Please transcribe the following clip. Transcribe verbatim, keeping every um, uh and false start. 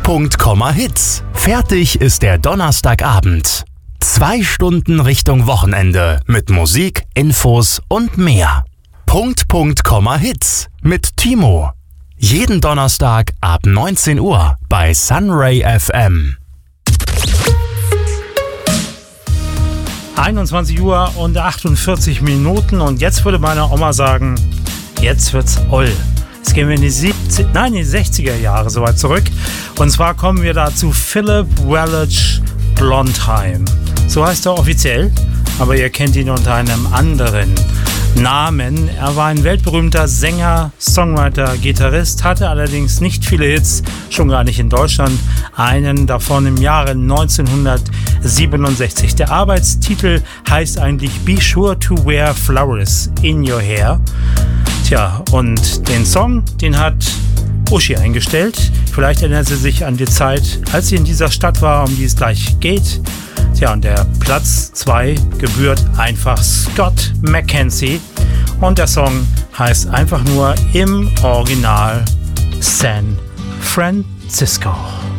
Punkt, Komma, Hits. Fertig ist der Donnerstagabend. Zwei Stunden Richtung Wochenende mit Musik, Infos und mehr. Punkt, Punkt, Komma, Hits mit Timo. Jeden Donnerstag ab neunzehn Uhr bei Sunray F M. einundzwanzig Uhr und achtundvierzig Minuten und jetzt würde meine Oma sagen, jetzt wird's oll. Jetzt gehen wir in die siebzig, nein, in die sechziger Jahre so weit zurück. Und zwar kommen wir da zu Philip Wallach Blondheim. So heißt er offiziell, aber ihr kennt ihn unter einem anderen Namen. Er war ein weltberühmter Sänger, Songwriter, Gitarrist, hatte allerdings nicht viele Hits, schon gar nicht in Deutschland. Einen davon im Jahre neunzehnhundertsiebenundsechzig. Der Arbeitstitel heißt eigentlich Be Sure to Wear Flowers in Your Hair. Tja, und den Song, den hat Uschi eingestellt. Vielleicht erinnert sie sich an die Zeit, als sie in dieser Stadt war, um die es gleich geht. Tja, und der Platz zwei gebührt einfach Scott McKenzie. Und der Song heißt einfach nur im Original San Francisco.